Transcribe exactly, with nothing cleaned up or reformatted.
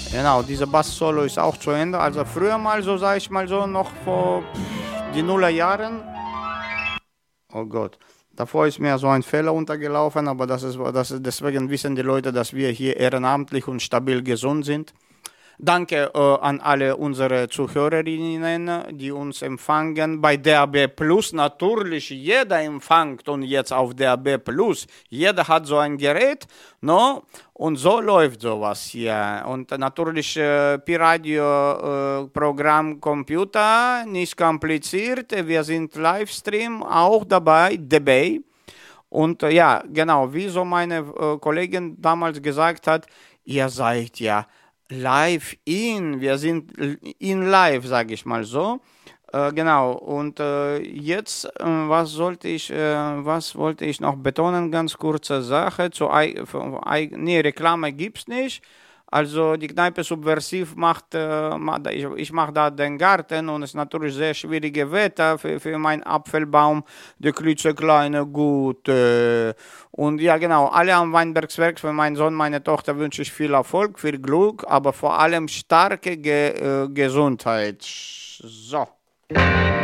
Genau, dieser Bass-Solo ist auch zu Ende. Also früher mal, so sage ich mal so, noch vor die Nullerjahren. Oh Gott. Davor ist mir so ein Fehler untergelaufen, aber das ist, das ist, deswegen wissen die Leute, dass wir hier ehrenamtlich und stabil gesund sind. Danke äh, an alle unsere Zuhörerinnen, die uns empfangen bei D A B Plus. Natürlich, jeder empfängt und jetzt auf D A B Plus. Jeder hat so ein Gerät, no? Und so läuft sowas hier. Und natürlich äh, Pi-Radio-Programm, äh, Computer, nicht kompliziert. Wir sind Livestream auch dabei, dabei. Und äh, ja, genau, wie so meine äh, Kollegin damals gesagt hat, ihr seid ja live in, wir sind in live, sage ich mal so. Äh, genau, und äh, jetzt, äh, was sollte ich, äh, was wollte ich noch betonen, ganz kurze Sache, zu, für, nee, Reklame gibt's nicht. Also die Kneipe Subversiv macht, äh, ich, ich mache da den Garten und es ist natürlich sehr schwierige Wetter für, für meinen Apfelbaum, der klitzekleine gut. Äh, und ja genau, alle am Weinbergswerk, für meinen Sohn, meine Tochter wünsche ich viel Erfolg, viel Glück, aber vor allem starke Ge äh, Gesundheit. So.